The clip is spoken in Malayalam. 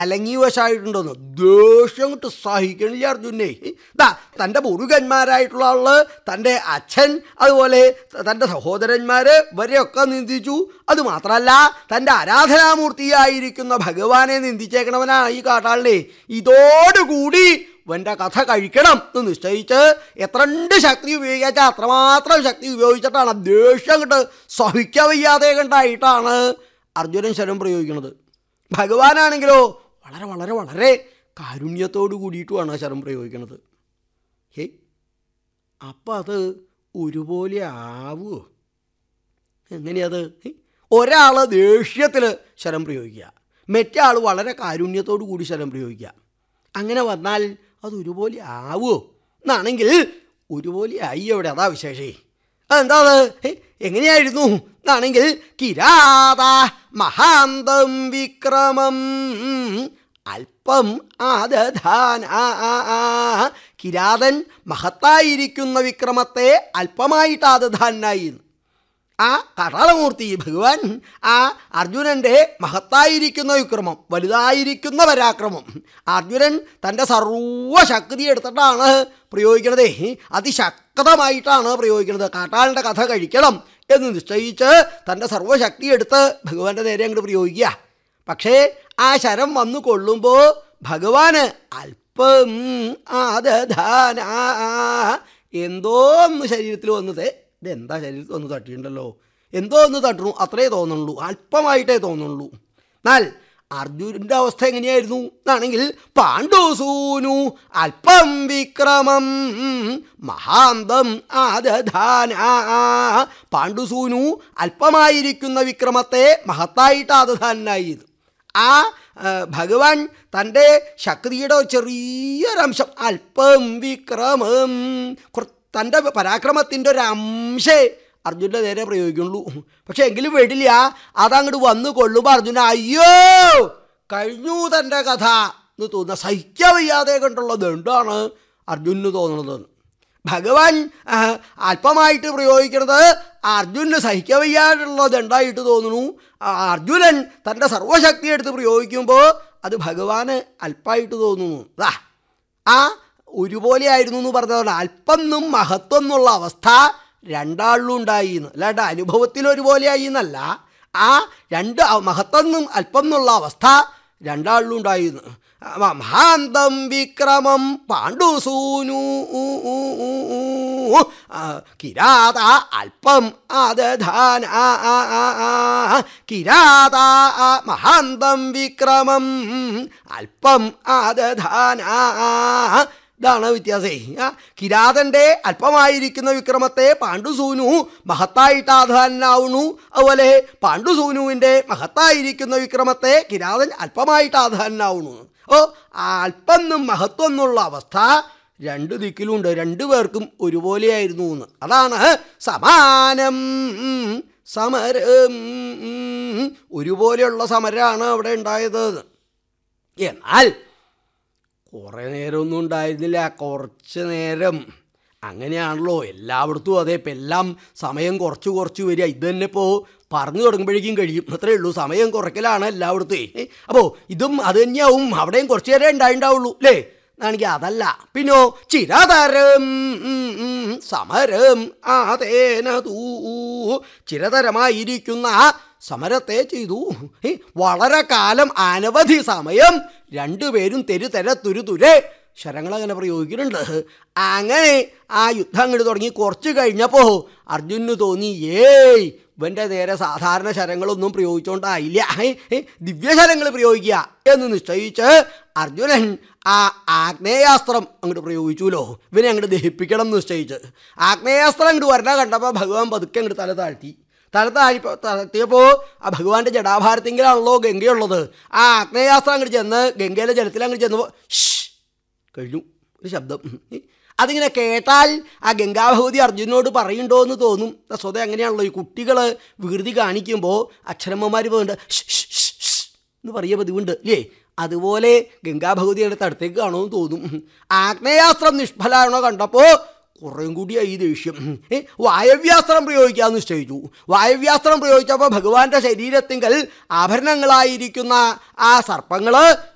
അല്ലെങ്കിൽ വശമായിട്ടുണ്ടോന്ന് ദേഷ്യം കൊണ്ട് സഹിക്കണില്ല അർജുനെ. തൻ്റെ മുരുകന്മാരായിട്ടുള്ള ആള്, തൻ്റെ അച്ഛൻ, അതുപോലെ തൻ്റെ സഹോദരന്മാര് ഇവരെയൊക്കെ നിന്ദിച്ചു. അതുമാത്രമല്ല തൻ്റെ ആരാധനാമൂർത്തിയായിരിക്കുന്ന ഭഗവാനെ നിന്ദിച്ചേക്കണവനാണ് ഈ കാട്ടാളിനെ. ഇതോടുകൂടി ഇവൻ്റെ കഥ കഴിക്കണം എന്ന് നിശ്ചയിച്ച് എത്രണ്ട് ശക്തി ഉപയോഗിച്ചാൽ അത്രമാത്രം ശക്തി ഉപയോഗിച്ചിട്ടാണ് ദേഷ്യം കണ്ട് സഹിക്കാൻ വയ്യാതെ കണ്ടായിട്ടാണ് അർജുനൻ ശരം പ്രയോഗിക്കുന്നത്. ഭഗവാനാണെങ്കിലോ വളരെ വളരെ വളരെ കാരുണ്യത്തോടു കൂടിയിട്ടുമാണ് ശരം പ്രയോഗിക്കുന്നത്. അപ്പം അത് ഒരുപോലെ ആവുമോ? എങ്ങനെയത്? ഒരാൾ ദേഷ്യത്തിൽ ശരം പ്രയോഗിക്കുക, മറ്റേ ആൾ വളരെ കാരുണ്യത്തോടു കൂടി ശരം പ്രയോഗിക്കുക. അങ്ങനെ വന്നാൽ അത് ഒരുപോലെ ആവുമോ? എന്നാണെങ്കിൽ ഒരുപോലെ ആയി അവിടെ. അതാ വിശേഷേ. അതെന്താ? എങ്ങനെയായിരുന്നു എന്നാണെങ്കിൽ കിരാത മഹാന്തം വിക്രമം അല്പം ആദധാന. കിരാതൻ മഹത്തായിരിക്കുന്ന വിക്രമത്തെ അല്പമായിട്ട് ആദധാനായി. ആ കാട്ടാളമൂർത്തി ഭഗവാൻ ആ അർജുനൻ്റെ മഹത്തായിരിക്കുന്ന വിക്രമം, വലുതായിരിക്കുന്ന പരാക്രമം അർജുനൻ തൻ്റെ സർവശക്തി എടുത്തിട്ടാണ് പ്രയോഗിക്കണത്. അതിശക്തമായിട്ടാണ് പ്രയോഗിക്കുന്നത്. കാട്ടാളിൻ്റെ കഥ കഴിക്കണം എന്ന് നിശ്ചയിച്ച് തൻ്റെ സർവശക്തി എടുത്ത് ഭഗവാന്റെ നേരെ അങ്ങോട്ട് പ്രയോഗിക്കുക. പക്ഷേ ആ ശരം വന്നു കൊള്ളുമ്പോൾ ഭഗവാന് അല്പം ആദധാന. എന്തോ ഒന്ന് ശരീരത്തിൽ വന്നത്, ഇതെന്താ ശരീരത്തിൽ ഒന്ന് തട്ടിയിട്ടുണ്ടല്ലോ, എന്തോ ഒന്ന് തട്ടണു, അത്രേ തോന്നുള്ളൂ, അല്പമായിട്ടേ തോന്നുള്ളൂ. എന്നാൽ അർജുനൻ്റെ അവസ്ഥ എങ്ങനെയായിരുന്നു എന്നാണെങ്കിൽ പാണ്ഡുസൂനു അല്പം വിക്രമം മഹാന്തം ആദധാന. പാണ്ഡുസൂനു അല്പമായിരിക്കുന്ന വിക്രമത്തെ മഹത്തായിട്ട് ആദധാനായി. ആ ഭഗവാൻ തൻ്റെ ശക്തിയുടെ ചെറിയൊരംശം അല്പം വിക്രമം, തൻ്റെ പരാക്രമത്തിൻ്റെ ഒരു അംശേ അർജുൻ്റെ നേരെ പ്രയോഗിക്കുള്ളൂ. പക്ഷെ എങ്കിലും വേണ്ടില്ല, അതങ്ങോട്ട് വന്നു കൊള്ളുമ്പോൾ അർജുന അയ്യോ കഴിഞ്ഞു തൻ്റെ കഥ എന്ന് തോന്നുക. സഹിക്കാൻ വയ്യാതെ കണ്ടുള്ളത് എന്താണ് അർജുനന് തോന്നുന്നത്? ഭഗവാൻ അല്പമായിട്ട് പ്രയോഗിക്കുന്നത് അർജുനന് സഹിക്കാൻ വയ്യാതുള്ളത് ഉണ്ടായിട്ട് തോന്നുന്നു. അർജുനൻ തൻ്റെ സർവശക്തി എടുത്ത് പ്രയോഗിക്കുമ്പോൾ അത് ഭഗവാന് അല്പമായിട്ട് തോന്നുന്നു. ആ ഒരുപോലെ ആയിരുന്നു എന്ന് പറഞ്ഞതാണ്. അല്പം എന്നും മഹത്വം എന്നുള്ള അവസ്ഥ രണ്ടാളിലും ഉണ്ടായി എന്ന്, അല്ലാണ്ട് അനുഭവത്തിൽ ഒരുപോലെ ആയി എന്നല്ല. ആ രണ്ട് മഹത്വം എന്നും അല്പം എന്നുള്ള അവസ്ഥ രണ്ടാളിലും ഉണ്ടായിരുന്നു. മഹാന്തം വിക്രമം പാണ്ഡുസൂനു കിരാത അല്പം ആദധാന. കിരാത മഹാന്തം വിക്രമം അല്പം ആദധാന. ഇതാണ് വ്യത്യാസേ. കിരാതൻ്റെ അല്പമായിരിക്കുന്ന വിക്രമത്തെ പാണ്ഡുസൂനു മഹത്തായിട്ട് ആധാനാവുന്നു. അതുപോലെ പാണ്ഡുസൂനുവിൻ്റെ മഹത്തായിരിക്കുന്ന വിക്രമത്തെ കിരാതൻ അല്പമായിട്ട് ആധാനാവുന്നു. അല്പം എന്നും മഹത്വം എന്നുള്ള അവസ്ഥ രണ്ട് ദിക്കിലുണ്ട്, രണ്ടു പേർക്കും ഒരുപോലെയായിരുന്നു എന്ന്. അതാണ് സമാനം സമരം. ഒരുപോലെയുള്ള സമരമാണ് അവിടെ ഉണ്ടായത്. എന്നാൽ കുറേ നേരമൊന്നും ഉണ്ടായിരുന്നില്ല, കുറച്ച് നേരം. അങ്ങനെയാണല്ലോ എല്ലായിടത്തും. അതെ, ഇപ്പം എല്ലാം സമയം കുറച്ച് കുറച്ച് വരിക. ഇത് തന്നെ ഇപ്പോൾ പറഞ്ഞു തുടങ്ങുമ്പോഴേക്കും കഴിയും, അത്രയേ ഉള്ളൂ. സമയം കുറയ്ക്കലാണ് എല്ലായിടത്തും. അപ്പോൾ ഇതും അത് തന്നെയാവും. അവിടെയും കുറച്ച് നേരം ഉണ്ടാവുള്ളൂ അല്ലേ? ആണെങ്കിൽ അതല്ല. പിന്നോ ചിരതരം സമരം ആതേന തൂ. ചിരതരമായിരിക്കുന്ന സമരത്തെ ചെയ്തു. വളരെ കാലം അനവധി സമയം രണ്ടുപേരും തുരുതുരെ ശരങ്ങളങ്ങനെ പ്രയോഗിക്കുന്നുണ്ട്. അങ്ങനെ ആ യുദ്ധം അങ്ങോട്ട് തുടങ്ങി കുറച്ച് കഴിഞ്ഞപ്പോൾ അർജുനന് തോന്നി ഇവൻ്റെ നേരെ സാധാരണ ശരങ്ങളൊന്നും പ്രയോഗിച്ചുകൊണ്ടായില്ല, ദിവ്യശരങ്ങൾ പ്രയോഗിക്കുക എന്ന് നിശ്ചയിച്ച് അർജുനൻ ആ ആഗ്നേയാസ്ത്രം അങ്ങോട്ട് പ്രയോഗിച്ചുല്ലോ. ഇവനെ അങ്ങോട്ട് ദഹിപ്പിക്കണം എന്ന് നിശ്ചയിച്ച് ആഗ്നേയാസ്ത്രം അങ്ങോട്ട് വരണ കണ്ടപ്പോൾ ഭഗവാൻ പതുക്കെ അങ്ങോട്ട് തല താഴ്ത്തിയപ്പോൾ ആ ഭഗവാന്റെ ജടാഭാരത്തിങ്കിലാണല്ലോ ഗംഗയുള്ളത്. ആ ആഗ്നേയാസ്ത്രം അങ്ങോട്ട് ചെന്ന് ഗംഗയിലെ ജലത്തിൽ അങ്ങോട്ട് ചെന്നപ്പോൾ കഴിഞ്ഞു ഒരു ശബ്ദം. അതിങ്ങനെ കേട്ടാൽ ആ ഗംഗാഭഗവതി അർജുനോട് പറയുന്നുണ്ടോ എന്ന് തോന്നും. സ്വതേ അങ്ങനെയാണല്ലോ, ഈ കുട്ടികൾ വികൃതി കാണിക്കുമ്പോൾ അക്ഷരമ്മമാർ പോകുന്നുണ്ട് എന്ന് പറയുക പതിവുണ്ട് അല്ലേ? അതുപോലെ ഗംഗാഭഗവതിയുടെ അടുത്തേക്ക് കാണുമെന്ന് തോന്നും. ആഗ്നേയാസ്ത്രം നിഷ്ഫലാണോ കണ്ടപ്പോൾ കുറേയും കൂടിയായി ഈ ദേഷ്യം. വായവ്യാസ്ത്രം പ്രയോഗിക്കാമെന്ന് നിശ്ചയിച്ചു. വായവ്യാസ്ത്രം പ്രയോഗിച്ചപ്പോൾ ഭഗവാന്റെ ശരീരത്തിങ്കൽ ആഭരണങ്ങളായിരിക്കുന്ന ആ സർപ്പങ്ങൾ